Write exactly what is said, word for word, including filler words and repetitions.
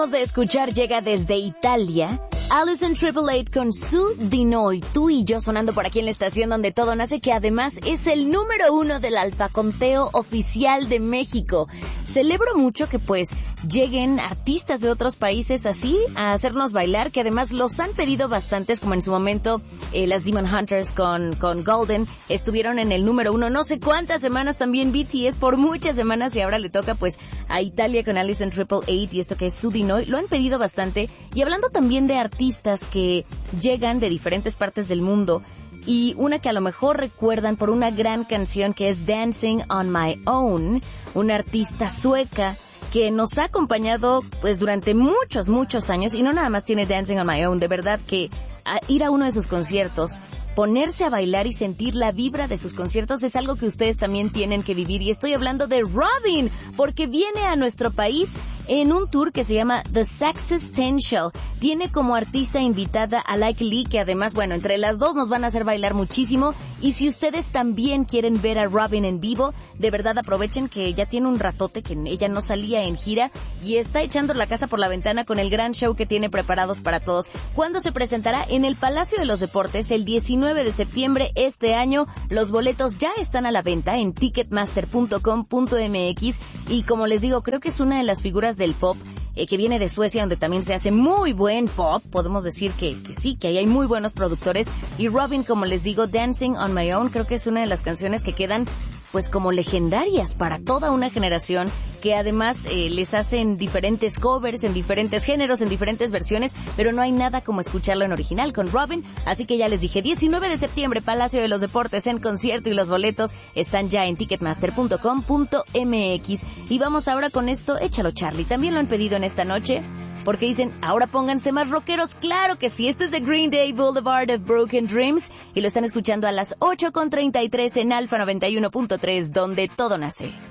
De escuchar llega desde Italia Alison Triple Eight con Su Di Noi, tú y yo sonando por aquí en la estación donde todo nace, que además es el número uno del alfaconteo oficial de México. Celebro mucho que pues lleguen artistas de otros países así a hacernos bailar, que además los han pedido bastantes, como en su momento eh, las Demon Hunters con, con Golden estuvieron en el número uno no sé cuántas semanas, también B T S por muchas semanas, y ahora le toca pues a Italia con Alison Triple Eight y esto que es Su Di Noi. Lo han pedido bastante. Y hablando también de artistas que llegan de diferentes partes del mundo, y una que a lo mejor recuerdan por una gran canción que es Dancing on My Own, una artista sueca que nos ha acompañado pues durante muchos, muchos años, y no nada más tiene Dancing on My Own, de verdad que a ir a uno de sus conciertos, ponerse a bailar y sentir la vibra de sus conciertos es algo que ustedes también tienen que vivir. Y estoy hablando de Robyn, porque viene a nuestro país en un tour que se llama The Sexistential. Tiene como artista invitada a Like Lee, que además, bueno, entre las dos nos van a hacer bailar muchísimo. Y si ustedes también quieren ver a Robyn en vivo, de verdad aprovechen que ya tiene un ratote que ella no salía en gira y está echando la casa por la ventana con el gran show que tiene preparados para todos. ¿Cuándo se presentará? En el Palacio de los Deportes, el diecinueve de septiembre este año. Los boletos ya están a la venta en ticketmaster punto com punto m x, y como les digo, creo que es una de las figuras del pop eh, que viene de Suecia, donde también se hace muy buen pop. Podemos decir que, que sí, que ahí hay muy buenos productores. Y Robyn, como les digo, Dancing on My Own, creo que es una de las canciones que quedan pues como legendarias para toda una generación, que además eh, les hacen diferentes covers en diferentes géneros, en diferentes versiones, pero no hay nada como escucharlo en original con Robyn. Así que ya les dije, diecinueve de septiembre, Palacio de los Deportes en concierto, y los boletos están ya en ticketmaster punto com punto m x. Y vamos ahora con esto, échalo Charlie, también lo han pedido en esta noche, porque dicen, ahora pónganse más rockeros. Claro que sí, esto es de Green Day, Boulevard of Broken Dreams, y lo están escuchando a las ocho con treinta y tres en Alfa noventa y uno punto tres, donde todo nace.